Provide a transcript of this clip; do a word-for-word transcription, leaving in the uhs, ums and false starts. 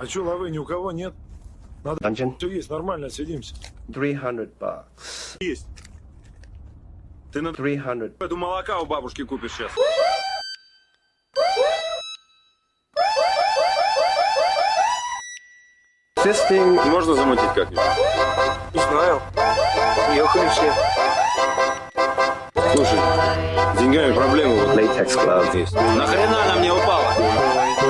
А чё, лавы ни у кого нет? Надо... Dungeon. Все есть, нормально, сидимся. three hundred bucks. Есть. Ты на three hundred. эту молока у бабушки купишь сейчас. Fisting. Можно замутить как-нибудь? Не знаю. Уехали все. Слушай, с деньгами проблемы вот Latex glove. есть. Нахрена она мне упала?